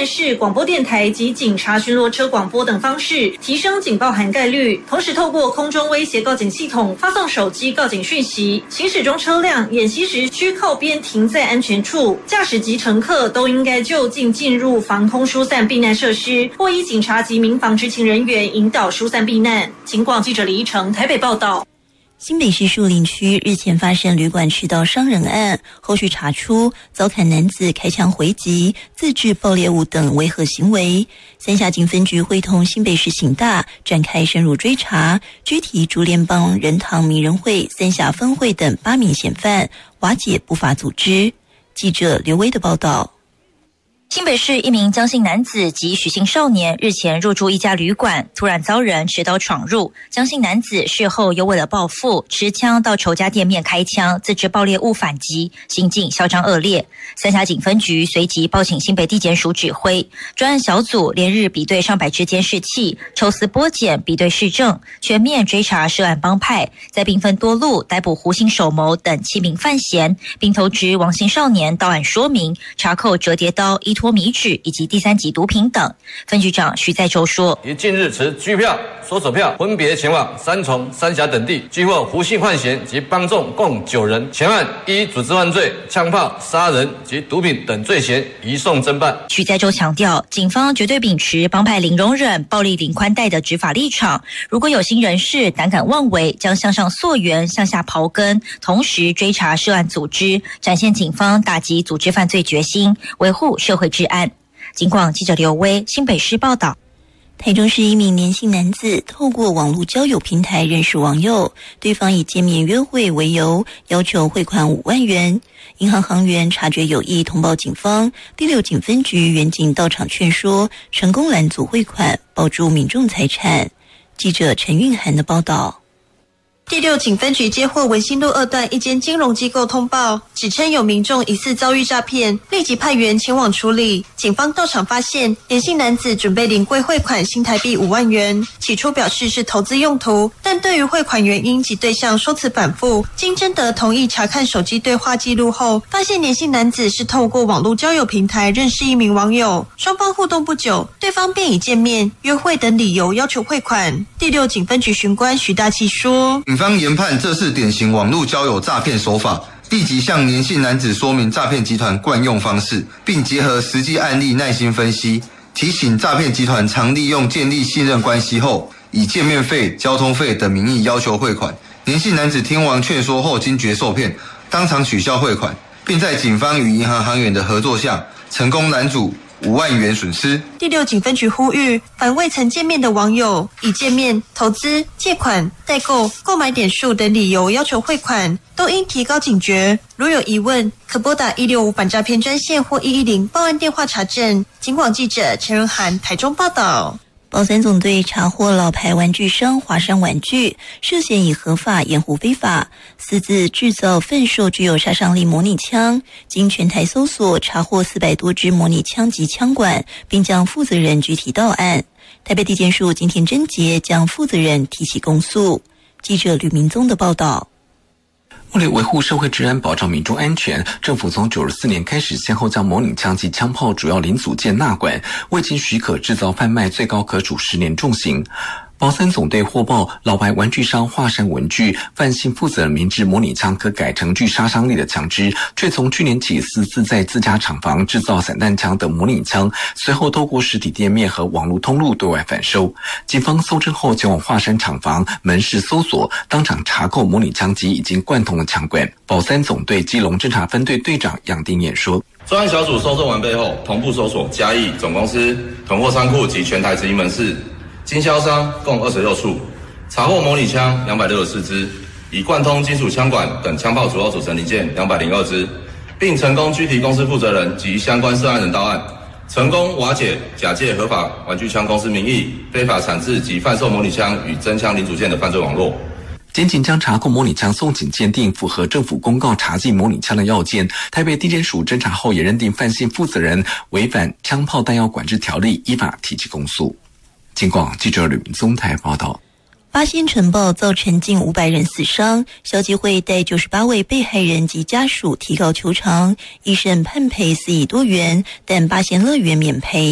电视、广播电台及警察巡逻车广播等方式提升警报涵盖率，同时透过空中威胁告警系统发送手机告警讯息。行驶中车辆演习时需靠边停在安全处，驾驶及乘客都应该就近进入防空疏散避难设施，或依警察及民防执勤人员引导疏散避难。警广记者李一成台北报道。 新北市树林区日前发生旅馆持刀伤人案，后续查出遭砍男子开枪回击、自制爆裂物等违和行为。三峡警分局会同新北市刑大展开深入追查，拘提竹联帮、仁堂名人会、三峡分会等8名嫌犯，瓦解不法组织。记者刘威的报道。 新北市一名江姓男子及许姓少年日前入住一家旅馆，突然遭人持刀闯入。江姓男子事后又为了报复，持枪到仇家店面开枪，自制爆裂物反击，行径嚣张恶劣。三峡警分局随即报请新北地检署指挥，专案小组连日比对上百支监视器，抽丝剥茧，比对事证，全面追查涉案帮派，在兵分多路逮捕胡姓首谋等7名犯嫌，并投执王姓少年到案说明，查扣折叠刀、依托米纸以及第3级毒品等。分局长徐在洲说： 于近日持拘票、搜索票分别前往三重、三峡等地，拘获胡姓犯嫌及帮众共9人，前案依组织犯罪、枪炮、杀人及毒品等罪嫌移送侦办。 徐在洲强调，警方绝对秉持帮派零容忍、暴力零宽待的执法立场，如果有心人士胆敢妄为，将向上溯源、向下刨根，同时追查涉案组织，展现警方打击组织犯罪决心，维护社会治安。警广记者刘威新北市报道。 台中市一名年轻男子透过网络交友平台认识网友，对方以见面约会为由，要求汇款5万元。银行行员察觉有异，通报警方。第6警分局员警到场劝说，成功拦阻汇款，保住民众财产。记者陈韵涵的报道。 第6警分局接获文心路2段一间金融机构通报，指称有民众疑似遭遇诈骗，立即派员前往处理。警方到场发现，年姓男子准备临柜汇款新台币5万元，起初表示是投资用途，但对于汇款原因及对象说辞反复，经征得同意查看手机对话记录后，发现年姓男子是透过网络交友平台认识一名网友，双方互动不久，对方便以见面、约会等理由要求汇款。第6警分局巡官徐大器说： 警方研判这是典型网络交友诈骗手法，立即向年姓男子说明诈骗集团惯用方式，并结合实际案例耐心分析，提醒诈骗集团常利用建立信任关系后，以见面费、交通费等名义要求汇款。年姓男子听完劝说后惊觉受骗，当场取消汇款，并在警方与银行行员的合作下，成功拦阻5万元损失。 第6警分局呼吁，凡未曾见面的网友，以见面、投资、借款、代购、购买点数等理由要求汇款，都应提高警觉。如有疑问，可拨打165反诈骗专线或110报案电话查证。警广记者陈仁涵台中报道。 保三总队查获老牌玩具商华山玩具，涉嫌以合法掩护非法，私自制造贩售具有杀伤力模拟枪。经全台搜索，查获400多支模拟枪及枪管，并将负责人具体到案。台北地检署今天侦结，将负责人提起公诉。记者吕明宗的报道。 为了维护社会治安、保障民众安全，政府从94年开始，先后将模拟枪及枪炮主要零组件纳管，未经许可制造贩卖，最高可处10年重刑。保三总队获报，老牌玩具商华山文具范姓负责人明知模拟枪可改成具杀伤力的枪支，却从去年起私自在自家厂房制造散弹枪等模拟枪，随后透过实体店面和网络通路对外贩售。警方搜证后前往华山厂房门市搜索，当场查扣模拟枪及已经贯通的枪管。保三总队基隆侦查分队队长杨定彦说： 专案小组搜证完备后，同步搜索嘉义总公司囤货仓库及全台直营门市经销商共26处，查获模拟枪264支，以贯通金属枪管等枪炮主要组成零件202支，并成功拘提公司负责人及相关涉案人到案，成功瓦解假借合法玩具枪公司名义非法产制及贩售模拟枪与真枪零组件的犯罪网络。 检警将查扣模拟枪送检鉴定符合政府公告查禁模拟枪的要件，台北地检署侦查后也认定范姓负责人违反枪炮弹药管制条例，依法提起公诉。警广记者吕明宗台报道。 八仙城爆造成近500人死伤，消基会带98位被害人及家属提告求偿，一审判赔4亿多元，但八仙乐园免赔。